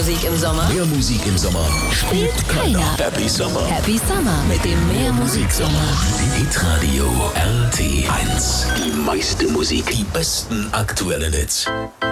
Musik im Sommer? Mehr Musik im Sommer Spielt keiner. Happy Summer. Happy Summer mit dem Mehr Musik Sommer. Hitradio RT1. Die meiste Musik, die besten aktuellen Hits.